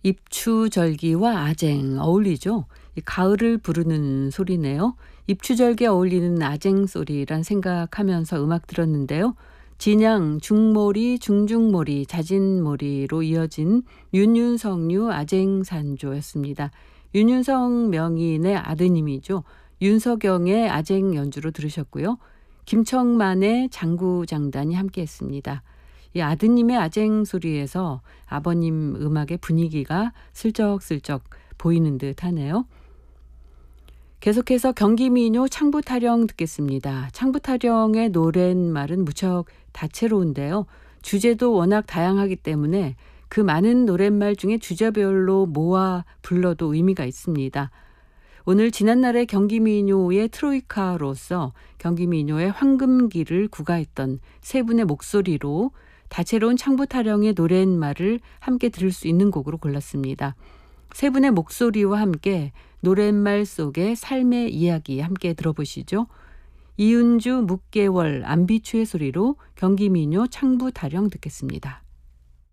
입추절기와 아쟁 어울리죠? 이 가을을 부르는 소리네요. 입추절기에 어울리는 아쟁 소리란 생각하면서 음악 들었는데요. 진양, 중모리, 중중모리, 자진모리로 이어진 윤윤석류 아쟁산조였습니다. 윤윤석 명인의 아드님이죠. 윤석영의 아쟁 연주로 들으셨고요. 김청만의 장구장단이 함께했습니다. 이 아드님의 아쟁 소리에서 아버님 음악의 분위기가 슬쩍슬쩍 보이는 듯 하네요. 계속해서 경기민요 창부타령 듣겠습니다. 창부타령의 노랫말은 무척 다채로운데요. 주제도 워낙 다양하기 때문에 그 많은 노랫말 중에 주제별로 모아 불러도 의미가 있습니다. 오늘 지난날의 경기민요의 트로이카로서 경기민요의 황금기를 구가했던 세 분의 목소리로 다채로운 창부타령의 노랫말을 함께 들을 수 있는 곡으로 골랐습니다. 세 분의 목소리와 함께 노랫말 속의 삶의 이야기 함께 들어보시죠. 이은주 묵개월 안비추의 소리로 경기민요 창부타령 듣겠습니다.